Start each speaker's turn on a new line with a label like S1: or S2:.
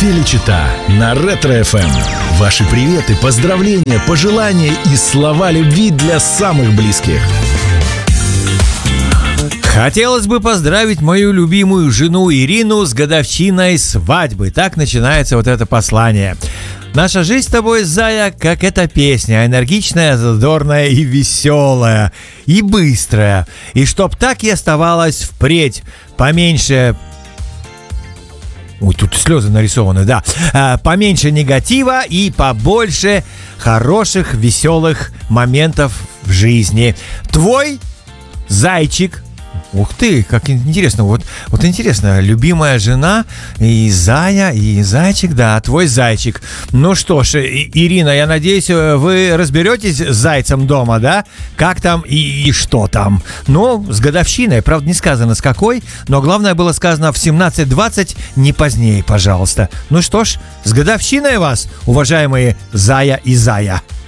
S1: Величита на Ретро-ФМ. Ваши приветы, поздравления, пожелания и слова любви для самых близких.
S2: Хотелось бы поздравить мою любимую жену Ирину с годовщиной свадьбы. Так начинается вот это послание. Наша жизнь с тобой, Зая, как эта песня. Энергичная, задорная и веселая. И быстрая. И чтоб так и оставалось впредь. Поменьше... Ой, тут слезы нарисованы, да. Поменьше негатива и побольше хороших, веселых моментов в жизни. Твой зайчик. Ух ты, как интересно. Вот интересно, любимая жена и Зая, и зайчик, да, твой зайчик. Ну что ж, Ирина, я надеюсь, вы разберетесь с зайцем дома, да? Как там и что там? Ну, с годовщиной, правда, не сказано с какой, но главное было сказано в 17:20, не позднее, пожалуйста. Ну что ж, с годовщиной вас, уважаемые Зая и Зая.